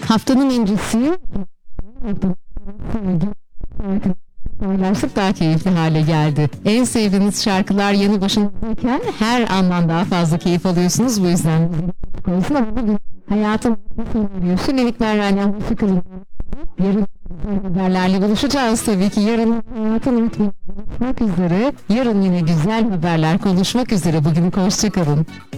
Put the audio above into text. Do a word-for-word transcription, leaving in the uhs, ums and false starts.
Haftanın incisi paylaştık, daha keyifli hale geldi. En sevdiğiniz şarkılar yanı başındayken her andan daha fazla keyif alıyorsunuz, bu yüzden konuşun ama bugün hayatın nasıl Melikler Raylan sıkılın. Yarın haberlerle buluşacağız tabii ki. Yarın hayatın unutmak üzere. Yarın yine güzel haberler konuşmak üzere. Bugün hoşçakalın.